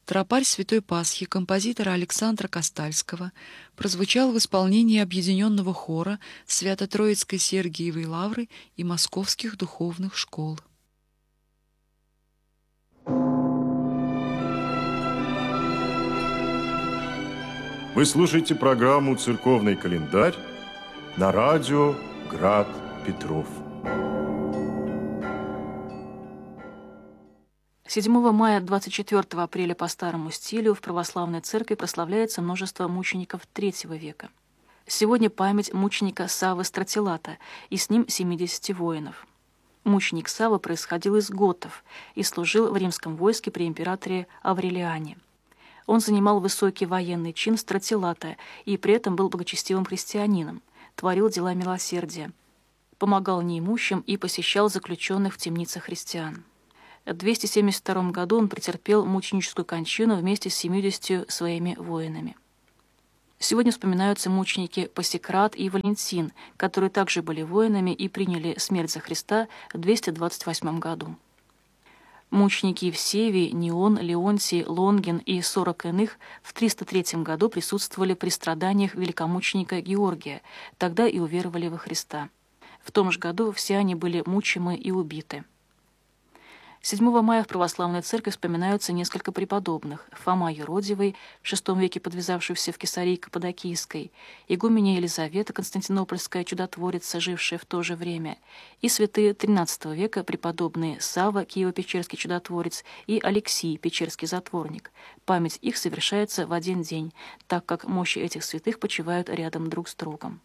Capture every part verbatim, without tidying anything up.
Тропарь Святой Пасхи композитора Александра Костальского прозвучал в исполнении объединенного хора Свято-Троицкой Сергиевой Лавры и московских духовных школ. Вы слушаете программу «Церковный календарь» на радио «Град Петров». седьмого мая двадцать четвёртого апреля по старому стилю в православной церкви прославляется множество мучеников третьего века. Сегодня память мученика Саввы Стратилата и с ним семидесяти воинов. Мученик Савва происходил из готов и служил в римском войске при императоре Аврелиане. Он занимал высокий военный чин стратилата и при этом был благочестивым христианином, творил дела милосердия, помогал неимущим и посещал заключенных в темницах христиан. В двести семьдесят втором году он претерпел мученическую кончину вместе с семьюдесятью своими воинами. Сегодня вспоминаются мученики Пасикрат и Валентин, которые также были воинами и приняли смерть за Христа в двести двадцать восьмом году. Мученики Евсевий, Неон, Леонтий, Лонгин и сорок иных в триста третьем году присутствовали при страданиях великомученика Георгия, тогда и уверовали во Христа. В том же году все они были мучимы и убиты. седьмого мая в православной церкви вспоминаются несколько преподобных: Фома Юродивый, в шестом веке подвязавшийся в Кесарии Каппадокийской, игуменя Елизавета, константинопольская чудотворица, жившая в то же время, и святые тринадцатого века преподобные Савва, Киево-Печерский чудотворец, и Алексий, Печерский затворник. Память их совершается в один день, так как мощи этих святых почивают рядом друг с другом.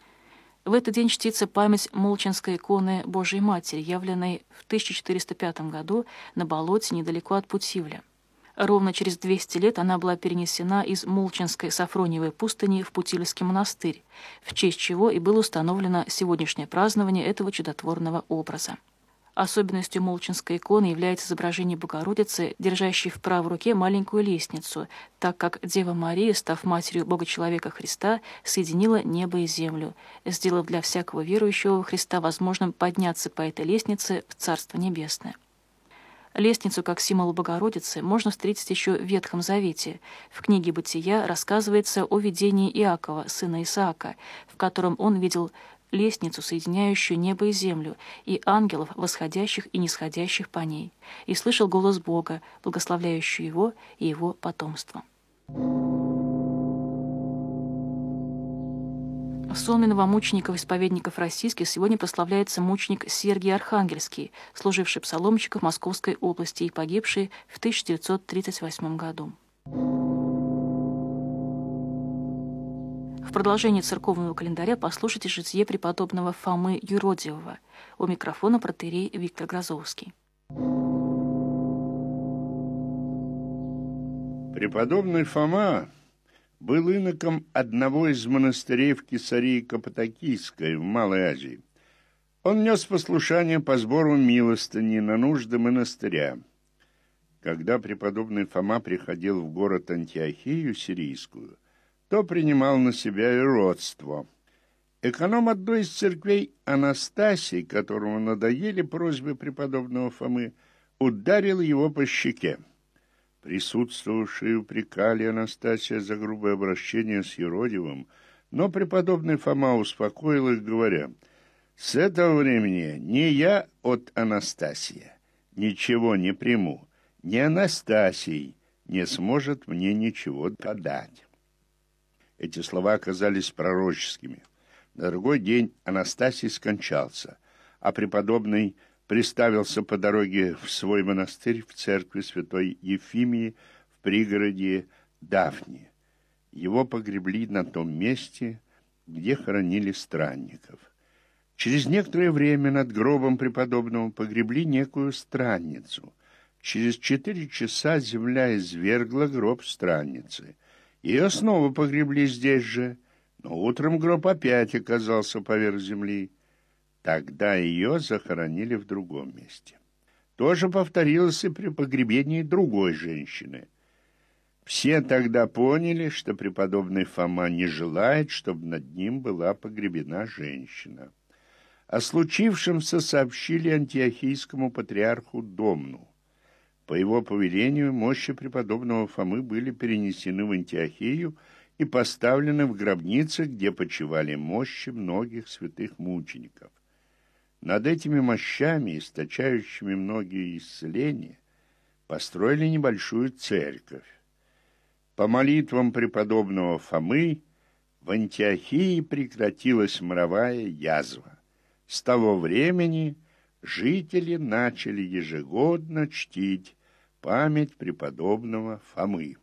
В этот день чтится память Молчинской иконы Божией Матери, явленной в тысяча четыреста пятом году на болоте недалеко от Путивля. Ровно через двести лет она была перенесена из Молчинской Сафрониевой пустыни в Путивльский монастырь, в честь чего и было установлено сегодняшнее празднование этого чудотворного образа. Особенностью Молчинской иконы является изображение Богородицы, держащей в правой руке маленькую лестницу, так как Дева Мария, став матерью Бога-человека Христа, соединила небо и землю, сделав для всякого верующего во Христа возможным подняться по этой лестнице в Царство Небесное. Лестницу, как символ Богородицы, можно встретить еще в Ветхом Завете. В книге «Бытия» рассказывается о видении Иакова, сына Исаака, в котором он видел лестницу, соединяющую небо и землю, и ангелов, восходящих и нисходящих по ней, и слышал голос Бога, благословляющий его и его потомство. В сон новомучеников-исповедников российских сегодня прославляется мученик Сергий Архангельский, служивший псаломщиком Московской области и погибший в тысяча девятьсот тридцать восьмом году. В продолжении церковного календаря послушайте житие преподобного Фомы Юродивого. У микрофона протоиерей Виктор Грозовский. Преподобный Фома был иноком одного из монастырей в Кесарии Каппадокийской в Малой Азии. Он нес послушание по сбору милостыни на нужды монастыря. Когда преподобный Фома приходил в город Антиохию Сирийскую, то принимал на себя и родство. Эконом одной из церквей Анастасий, которому надоели просьбы преподобного Фомы, ударил его по щеке. Присутствовавшие упрекали Анастасия за грубое обращение с Юродивым, но преподобный Фома успокоил их, говоря: «С этого времени не я от Анастасия ничего не приму, ни Анастасий не сможет мне ничего подать». Эти слова оказались пророческими. На другой день Анастасий скончался, а преподобный приставился по дороге в свой монастырь в церкви святой Ефимии в пригороде Дафни. Его погребли на том месте, где хоронили странников. Через некоторое время над гробом преподобного погребли некую странницу. Через четыре часа земля извергла гроб странницы. Ее снова погребли здесь же, но утром гроб опять оказался поверх земли. Тогда ее захоронили в другом месте. То же повторилось и при погребении другой женщины. Все тогда поняли, что преподобный Фома не желает, чтобы над ним была погребена женщина. О случившемся сообщили антиохийскому патриарху Домну. По его повелению мощи преподобного Фомы были перенесены в Антиохию и поставлены в гробницы, где почивали мощи многих святых мучеников. Над этими мощами, источающими многие исцеления, построили небольшую церковь. По молитвам преподобного Фомы в Антиохии прекратилась моровая язва. С того времени жители начали ежегодно чтить память преподобного Фомы.